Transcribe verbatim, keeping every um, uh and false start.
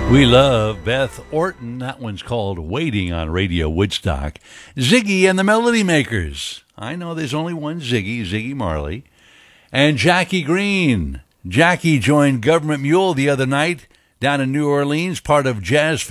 We love Beth Orton. That one's called Waiting on Radio Woodstock. Ziggy and the Melody Makers. I know there's only one Ziggy, Ziggy Marley. And Jackie Green. Jackie joined Government Mule the other night down in New Orleans, part of Jazz